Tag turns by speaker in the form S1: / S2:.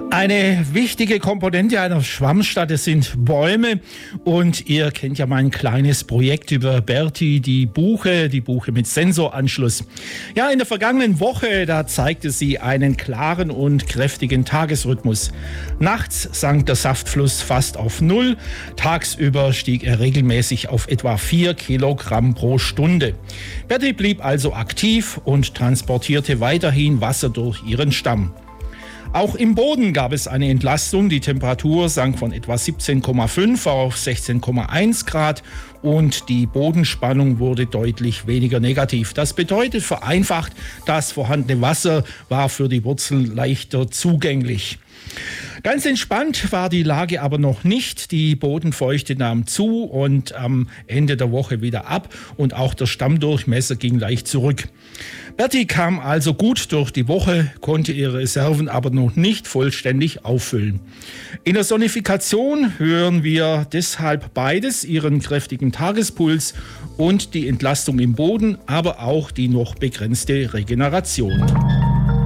S1: Eine wichtige Komponente einer Schwammstadt sind Bäume und ihr kennt ja mein kleines Projekt über Berti, die Buche mit Sensoranschluss. Ja, in der vergangenen Woche, da zeigte sie einen klaren und kräftigen Tagesrhythmus. Nachts sank der Saftfluss fast auf Null, tagsüber stieg er regelmäßig auf etwa 4 Kilogramm pro Stunde. Berti blieb also aktiv und transportierte weiterhin Wasser durch ihren Stamm. Auch im Boden gab es eine Entlastung. Die Temperatur sank von etwa 17,5 auf 16,1 Grad und die Bodenspannung wurde deutlich weniger negativ. Das bedeutet vereinfacht, das vorhandene Wasser war für die Wurzeln leichter zugänglich. Ganz entspannt war die Lage aber noch nicht. Die Bodenfeuchte nahm zu und am Ende der Woche wieder ab und auch der Stammdurchmesser ging leicht zurück. Berti kam also gut durch die Woche, konnte ihre Reserven aber noch nicht vollständig auffüllen. In der Sonifikation hören wir deshalb beides, ihren kräftigen Tagespuls und die Entlastung im Boden, aber auch die noch begrenzte Regeneration.